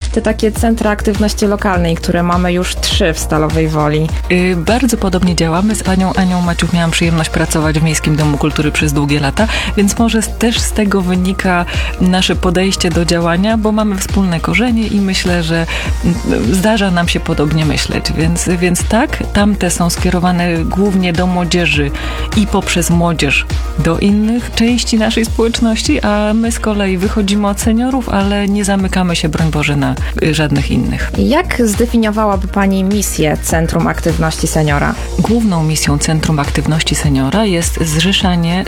te takie centra aktywności lokalnej, które mamy już 3 w Stalowej Woli? Bardzo podobnie działamy. Z panią Anią Maciuch miałam przyjemność pracować w Miejskim Domu Kultury przez długie lata, więc może też z tego wynika nasze podejście do działania, bo mamy wspólne korzenie i myślę, że zdarza nam się podobnie myśleć. Więc tak, tamte są skierowane głównie do młodzieży i poprzez młodzież do innych części naszej społeczności, a my z kolei wychodzimy od seniorów, ale nie zamykamy się, broń Boże, na żadnych innych. Jak zdefiniowałaby Pani misję Centrum Aktywności Seniora? Główną misją Centrum Aktywności Seniora jest zrzeszanie